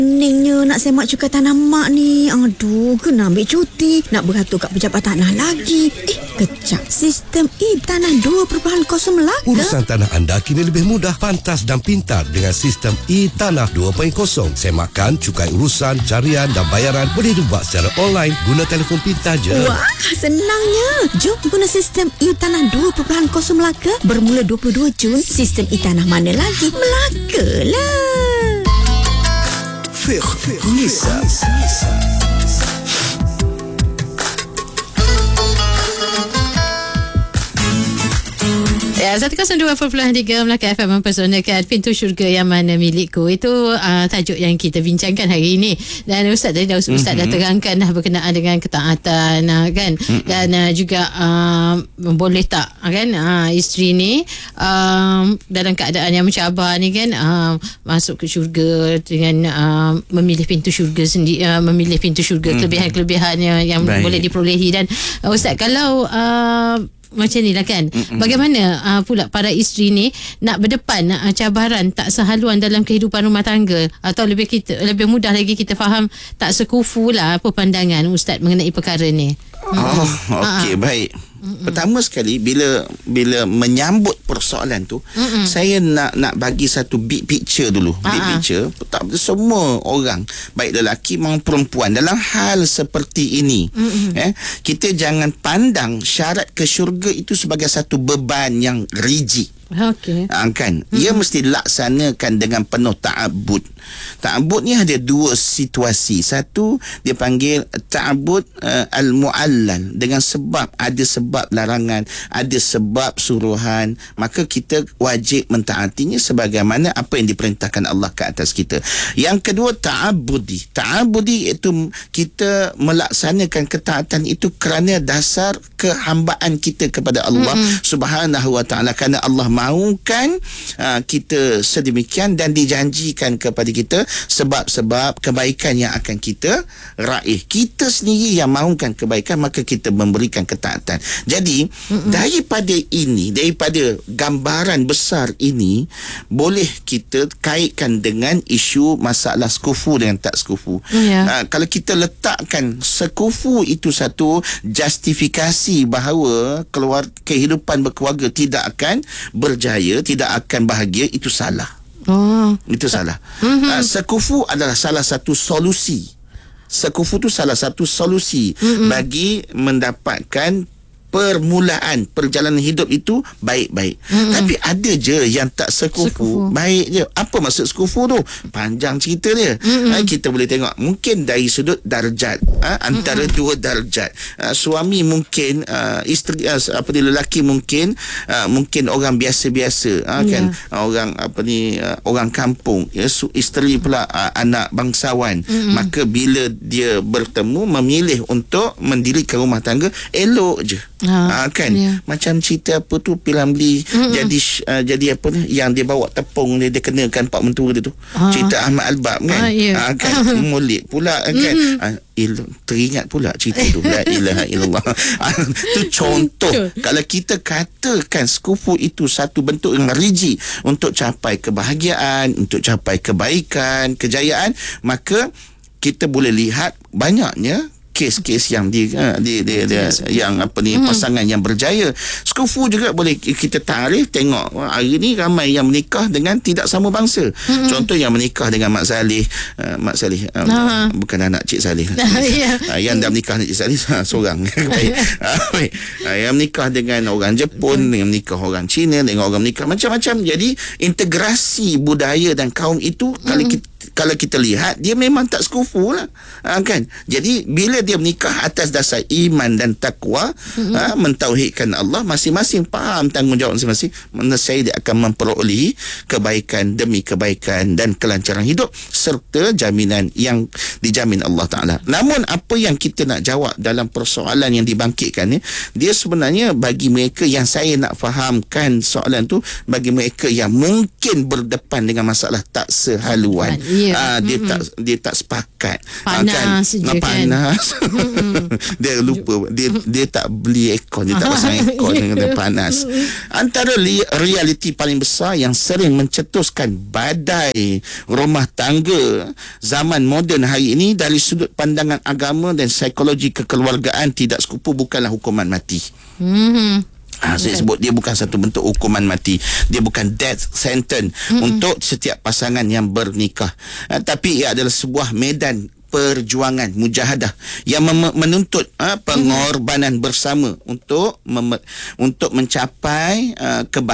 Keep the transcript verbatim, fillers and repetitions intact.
Peningnya nak semak cukai tanah mak ni. Aduh, kena ambil cuti. Nak beratur kat pejabat tanah lagi. Eh, kejap. Sistem e-tanah dua perpuluhan kosong Melaka. Urusan tanah anda kini lebih mudah, pantas dan pintar dengan sistem e-tanah dua perpuluhan kosong. Semakan, cukai urusan, carian dan bayaran boleh dibuat secara online guna telefon pintar je. Wah, senangnya. Jom guna sistem e-tanah dua perpuluhan kosong Melaka bermula dua puluh dua Jun. Sistem e-tanah mana lagi? Melaka lah. Fiqh Nisa. Ya, seratus dua perpuluhan tiga Melaka F M mempersonakan Pintu Syurga Yang Mana Milikku. Itu uh, tajuk yang kita bincangkan hari ini. Dan Ustaz tadi dah, Ustaz mm-hmm. dah terangkan dah berkenaan dengan ketaatan uh, kan. Mm-hmm. Dan uh, juga uh, boleh tak kan uh, isteri ni uh, dalam keadaan yang mencabar ni kan uh, masuk ke syurga dengan uh, memilih pintu syurga sendiri, uh, memilih pintu syurga, mm-hmm. kelebihan-kelebihannya yang Baik. boleh diperolehi. Dan uh, Ustaz, kalau uh, macam ni lah kan, Mm-mm. bagaimana uh, pula para isteri ni nak berdepan uh, cabaran tak sehaluan dalam kehidupan rumah tangga, atau lebih kita lebih mudah lagi kita faham tak sekufu lah apa pandangan Ustaz mengenai perkara ni. Oh, okey, baik. Mm-mm. Pertama sekali, bila bila menyambut persoalan tu, Mm-mm. saya nak nak bagi satu big picture dulu. Uh-huh. Big picture, tak semua orang, baik lelaki maupun perempuan, dalam hal seperti ini, Mm-mm. eh, kita jangan pandang syarat ke syurga itu sebagai satu beban yang rigid. Okey. Ha, kan? Mm-hmm. Ia mesti laksanakan dengan penuh ta'abbud. Ta'abbud ni ada dua situasi. Satu, dia panggil ta'abbud uh, al-mu'allal, dengan sebab, ada sebab larangan, ada sebab suruhan, maka kita wajib mentaatinya sebagaimana apa yang diperintahkan Allah ke atas kita. Yang kedua, ta'abbudi. Ta'abbudi itu kita melaksanakan ketaatan itu kerana dasar kehambaan kita kepada Allah, mm-hmm. Subhanahu wa ta'ala, kerana Allah mahukan uh, kita sedemikian dan dijanjikan kepada kita sebab-sebab kebaikan yang akan kita raih. Kita sendiri yang mahukan kebaikan, maka kita memberikan ketaatan. Jadi Mm-mm. daripada ini, daripada gambaran besar ini, boleh kita kaitkan dengan isu masalah sekufu dengan tak sekufu. Yeah. Uh, kalau kita letakkan sekufu itu satu justifikasi bahawa keluar kehidupan berkeluarga tidak akan berjaya, tidak akan bahagia, itu salah. Oh, itu salah. Mm-hmm. Uh, sekufu adalah salah satu solusi. Sekufu tu salah satu solusi mm-hmm. bagi mendapatkan permulaan perjalanan hidup itu baik-baik. Mm-hmm. Tapi ada je yang tak sekufu, sekufu. Baik je. Apa maksud sekufu tu? Panjang cerita dia. Mm-hmm. Ha, kita boleh tengok mungkin dari sudut darjat, ha, antara mm-hmm. dua darjat. Ha, suami mungkin uh, isteri uh, apa ni lelaki mungkin uh, mungkin orang biasa-biasa, ha, yeah. kan orang apa ni uh, orang kampung, ya, su- isteri pula uh, anak bangsawan. Mm-hmm. Maka bila dia bertemu memilih untuk mendirikan rumah tangga, elok je. Ha, kan yeah. Macam cerita apa tu Pilamli, mm-hmm. jadi uh, jadi apa ni yang dia bawa tepung dia, dia kenakan Pak Mentua dia tu, ha. Cerita Ahmad Albab kan, ha, yeah. ha, kan molek pula kan, mm-hmm. ha, il, teringat pula cerita tu. La ilaha illallah. Tu contoh. Kalau kita katakan sekufu itu satu bentuk yang rigid untuk capai kebahagiaan, untuk capai kebaikan, kejayaan, maka kita boleh lihat banyaknya kes-kes yang di, di, di, di yang apa ni, pasangan yang berjaya. Sekufu juga boleh kita tarik tengok hari ni ramai yang menikah dengan tidak sama bangsa. Mm-hmm. Contoh yang menikah dengan Mak Saleh, uh, Mak Saleh uh, uh-huh. bukan anak Cik Saleh. Yeah. uh, yang dah menikah dengan Cik Saleh uh, seorang. Baik. Uh, baik. Uh, yang menikah dengan orang Jepun, dengan menikah orang Cina, dengan orang menikah macam-macam. Jadi integrasi budaya dan kaum itu, mm-hmm. kalau kita kalau kita lihat, dia memang tak sekufu lah, ha, kan. Jadi bila dia menikah atas dasar iman dan takwa, mm-hmm. ha, mentauhidkan Allah, masing-masing faham tanggungjawab masing-masing, saya dia akan memperolehi kebaikan demi kebaikan dan kelancaran hidup serta jaminan yang dijamin Allah Ta'ala. Namun apa yang kita nak jawab dalam persoalan yang dibangkitkan ni, dia sebenarnya bagi mereka yang saya nak fahamkan soalan tu, bagi mereka yang mungkin berdepan dengan masalah tak sehaluan, Ya. ah, dia Mm-mm. tak dia tak sepakat. Panas je Ah, kan. panas. Dia lupa, dia dia tak beli aircon, dia tak pasang aircon dengan dia panas. Antara li, realiti paling besar yang sering mencetuskan badai rumah tangga zaman moden hari ini dari sudut pandangan agama dan psikologi kekeluargaan tidak sekupu bukanlah hukuman mati. Hmm. Ha, saya sebut dia bukan satu bentuk hukuman mati, dia bukan death sentence mm-hmm. untuk setiap pasangan yang bernikah, ha, tapi ia adalah sebuah medan perjuangan mujahadah yang mem- menuntut ha, pengorbanan bersama untuk mem- untuk mencapai uh, kebahagiaan